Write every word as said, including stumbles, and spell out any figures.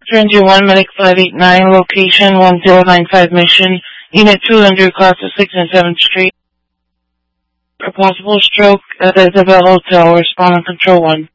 Ranger one, Medic five eight nine, location one zero nine five mission, Unit two hundred, class of sixth and seventh Street. A possible stroke at Isabel Hotel, respond on control one.